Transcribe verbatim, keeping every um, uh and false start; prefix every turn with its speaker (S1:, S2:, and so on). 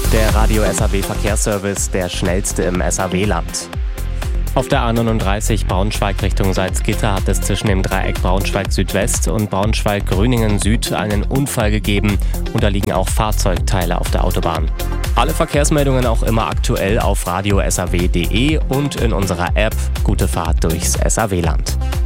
S1: Der Radio S A W Verkehrsservice, der schnellste im S A W-Land. Auf der A neununddreißig Braunschweig Richtung Salzgitter hat es zwischen dem Dreieck Braunschweig Südwest und Braunschweig-Grüningen Süd einen Unfall gegeben und da liegen auch Fahrzeugteile auf der Autobahn. Alle Verkehrsmeldungen auch immer aktuell auf radio s a w punkt d e und in unserer App. Gute Fahrt durchs S A W-Land.